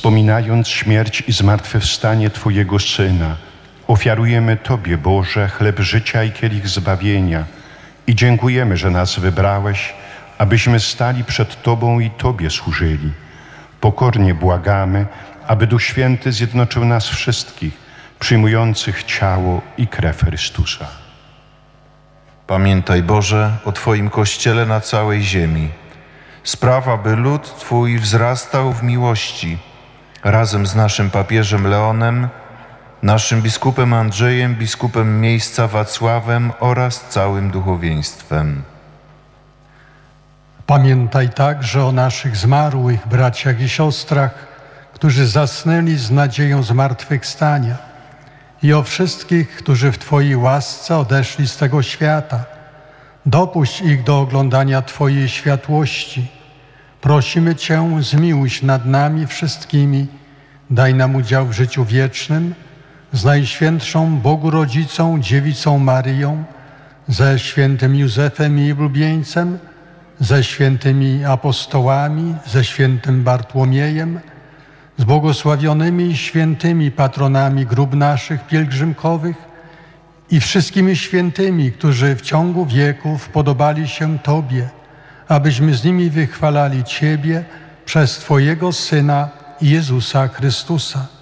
Wspominając śmierć i zmartwychwstanie Twojego Syna, ofiarujemy Tobie, Boże, chleb życia i kielich zbawienia i dziękujemy, że nas wybrałeś, abyśmy stali przed Tobą i Tobie służyli. Pokornie błagamy, aby Duch Święty zjednoczył nas wszystkich, przyjmujących ciało i krew Chrystusa. Pamiętaj, Boże, o Twoim Kościele na całej ziemi. Spraw, aby lud Twój wzrastał w miłości, razem z naszym papieżem Leonem, naszym biskupem Andrzejem, biskupem miejsca Wacławem oraz całym duchowieństwem. Pamiętaj także o naszych zmarłych braciach i siostrach, którzy zasnęli z nadzieją zmartwychwstania, i o wszystkich, którzy w Twojej łasce odeszli z tego świata. Dopuść ich do oglądania Twojej światłości. Prosimy Cię, zmiłuj się nad nami wszystkimi, daj nam udział w życiu wiecznym z Najświętszą Bogu Rodzicą, Dziewicą Maryją, ze świętym Józefem i Ulubieńcem, ze świętymi apostołami, ze świętym Bartłomiejem, z błogosławionymi i świętymi patronami grób naszych pielgrzymkowych i wszystkimi świętymi, którzy w ciągu wieków podobali się Tobie, abyśmy z nimi wychwalali Ciebie przez Twojego Syna Jezusa Chrystusa.